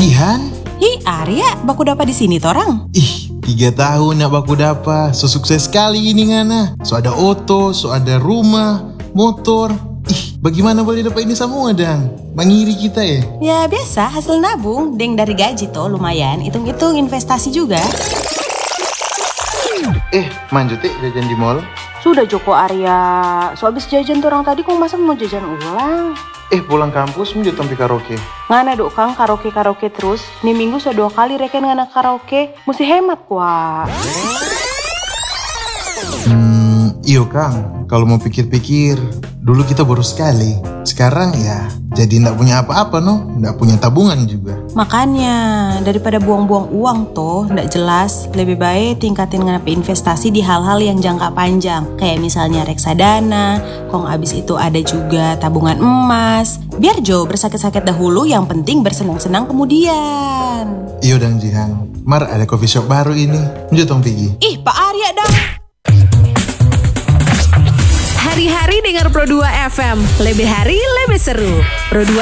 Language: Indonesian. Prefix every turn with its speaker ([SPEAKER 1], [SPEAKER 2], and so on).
[SPEAKER 1] Jihan?
[SPEAKER 2] Hi, Arya, baku dapat di sini torang.
[SPEAKER 1] 3 tahun nak baku dapat. So sukses sekali ini ngana. So ada oto, so ada rumah, motor. Bagaimana boleh dapat ini semua dang? Mangiri kita ya?
[SPEAKER 2] Ya biasa, hasil nabung. Deng dari gaji toh lumayan. Hitung-hitung investasi juga.
[SPEAKER 1] Manjut jajan di mall.
[SPEAKER 2] Sudah Joko Arya. So abis jajan tuh orang tadi kok masa mau jajan ulang?
[SPEAKER 1] Pulang kampus menjut sampai karaoke.
[SPEAKER 2] Ngana dok Kang karaoke terus. Nih minggu sudah 2 kali reken ngana karaoke. Mesti hemat kuah.
[SPEAKER 1] Iyo Kang, kalau mau pikir-pikir, dulu kita boros sekali. Sekarang ya jadi ndak punya apa-apa ndak punya tabungan juga.
[SPEAKER 2] Makanya daripada buang-buang uang toh ndak jelas, lebih baik tingkatin ngapain investasi di hal-hal yang jangka panjang. Kayak misalnya reksadana, kong abis itu ada juga tabungan emas. Biar Jo bersakit-sakit dahulu, yang penting bersenang-senang kemudian.
[SPEAKER 1] Iyo dang Jihan, Mar ada coffee shop baru ini. Lanjut dong pergi.
[SPEAKER 2] Pak Arya dah.
[SPEAKER 3] Hari-hari dengar Pro 2 FM. Lebih hari lebih seru. Pro 2